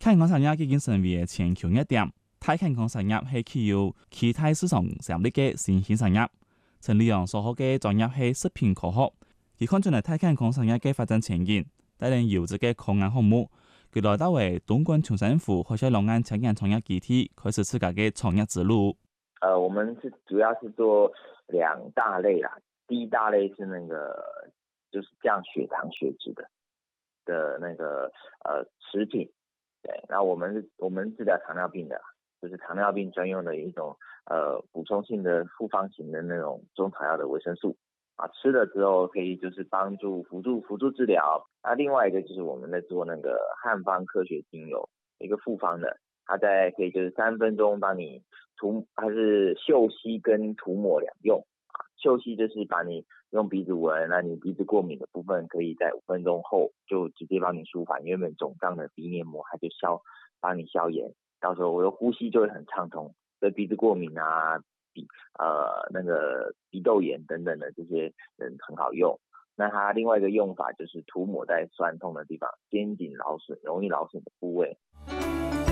太空产业已經成為全球熱點。太空產業係具有期待市場潛力嘅新興產業。陳立陽所學嘅專業係食品科學，佢看準了太空產業嘅發展前景，帶領優質嘅科研項目。佢來到為東莞長政府海峽兩岸青年創業基地，開始自家嘅創業之路。 我們主要是做兩大類啦。第一大類是那個就是降血糖血脂的那個食品。對，那我們治療糖尿病的，就是糖尿病專用的一種補充性的複方型的那種中草藥的維生素啊，吃了之後可以就是幫助輔助治療。那另外一個就是我們在做那個漢方科學精油，一個複方的，它可以就是3分鐘幫你它是嗅吸跟塗抹兩用啊。嗅吸就是把你用鼻子聞，那你鼻子過敏的部分可以在5分鐘後就直接幫你舒緩原本腫脹的鼻黏膜，它就幫你消炎，到時候我的呼吸就會很暢通。對鼻子過敏啊、那個鼻竇炎等等的這些人很好用。那它另外一個用法就是塗抹在痠痛的地方，肩頸勞損容易勞損的部位。